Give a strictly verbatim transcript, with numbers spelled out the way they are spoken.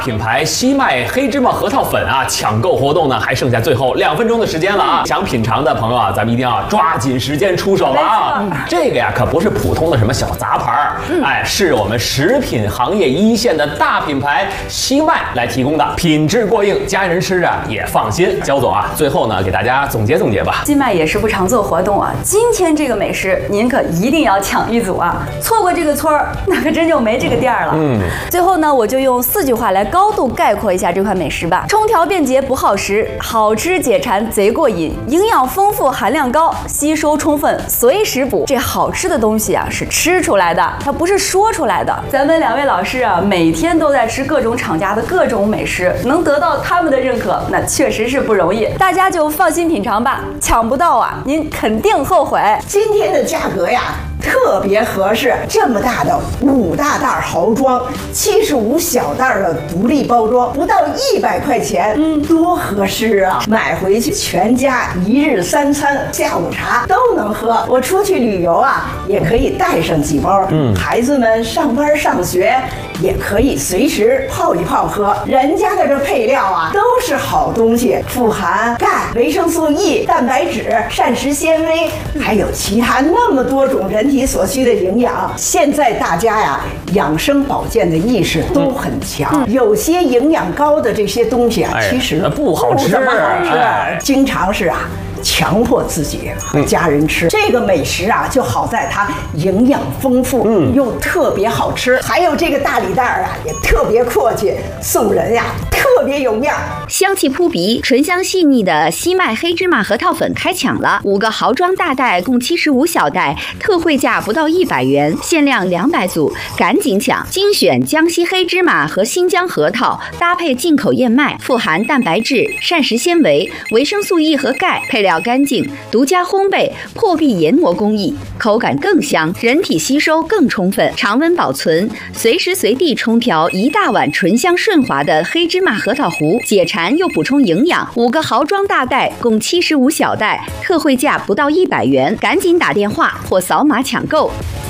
品牌西麦黑芝麻核桃粉啊，抢购活动呢还剩下最后两分钟的时间了啊！想品尝的朋友啊，咱们一定要抓紧时间出手了啊！这个呀可不是普通的什么小杂牌儿，哎，是我们食品行业一线的大品牌西麦来提供的，品质过硬，家人吃着也放心。焦总啊，最后呢给大家总结总结吧。 西麦也是不常做活动啊，今天这个美食您可一定要抢一组啊！错过这个村儿，那可真就没这个店儿了。嗯，最后呢，我就用四句话来高度概括一下这款美食吧：冲调便捷不耗时，好吃解馋贼过瘾，营养丰富含量高，吸收充分随时补。这好吃的东西啊是吃出来的，它不是说出来的。咱们两位老师啊，每天都在吃各种厂家的各种美食，能得到他们的认可，那确实是不容易。大家就放心品尝吧，抢不到啊，您肯定后悔。 今天的价格呀特别合适，这么大的五大袋豪装，七十五小袋的独立包装，不到一百块钱，嗯，多合适啊！买回去全家一日三餐、下午茶都能喝。我出去旅游啊，也可以带上几包，嗯，孩子们上班上学也可以随时泡一泡喝。人家的这配料啊，都是好东西，富含钙、维生素 E、蛋白质、膳食纤维，还有其他那么多种人体所需的营养。现在大家呀，养生保健的意识都很强，嗯、有些营养高的这些东西啊，哎、其实不好吃， 不怎么好吃，哎、经常是啊。强迫自己和家人吃、嗯、这个美食啊，就好在它营养丰富，嗯，又特别好吃。还有这个大礼袋啊，也特别阔气，送人呀特别有面儿。 香气扑鼻、醇香细腻的西麦黑芝麻核桃粉开抢了，五个豪装大袋共七十五小袋，特惠价不到一百元，限量两百组，赶紧抢！精选江西黑芝麻和新疆核桃，搭配进口燕麦，富含蛋白质、膳食纤维、维生素 E 和钙，配料干净，独家烘焙，破壁研磨工艺，口感更香，人体吸收更充分，常温保存，随时随地冲调一大碗醇香顺滑的黑芝麻核桃糊，解馋又补充营养。五个豪装大袋共七十五小袋，特惠价不到一百元，赶紧打电话或扫码抢购。